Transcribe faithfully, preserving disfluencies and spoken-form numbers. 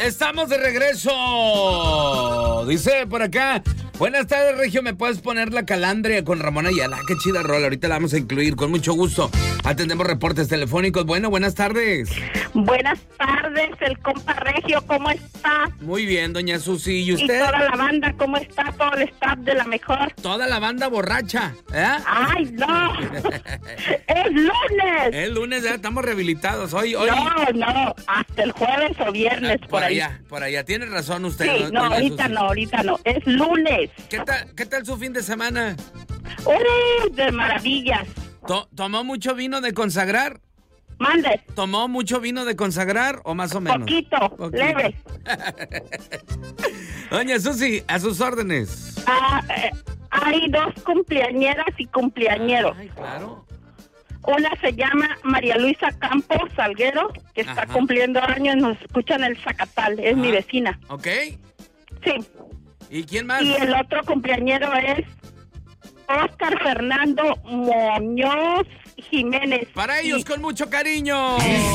Estamos de regreso. Dice por acá, buenas tardes, Regio, ¿me puedes poner La Calandria con Ramón Ayala? Qué chida rola, ahorita la vamos a incluir, con mucho gusto. Atendemos reportes telefónicos. Bueno, buenas tardes. Buenas tardes, el compa Regio, ¿cómo está? Muy bien, doña Susi, ¿y usted? Y toda la banda, ¿cómo está? Todo el staff de La Mejor. Toda la banda borracha, ¿eh? ¡Ay, no! ¡Es lunes! Es lunes, ya estamos rehabilitados. Hoy, hoy... No, no, hasta el jueves o viernes, ah, por, por ahí. allá, por allá. Tiene razón usted. Sí, no, doña ahorita Susi. no, ahorita no. Es lunes. ¿Qué tal, qué tal su fin de semana? ¡Uy, de maravillas! To- ¿Tomó mucho vino de consagrar? Mande. ¿Tomó mucho vino de consagrar o más o menos? Poquito, Poquito. leve. Doña Susi, a sus órdenes. Ah, eh, hay dos cumpleañeras y cumpleañeros. Ay, claro. Una se llama María Luisa Campos Salguero, que está Ajá. cumpliendo años, nos escucha en el Zacatal, es Ajá. mi vecina. ¿Ok? Sí. ¿Y quién más? Y el otro cumpleañero es Oscar Fernando Muñoz Jiménez. Para ellos, Y- con mucho cariño.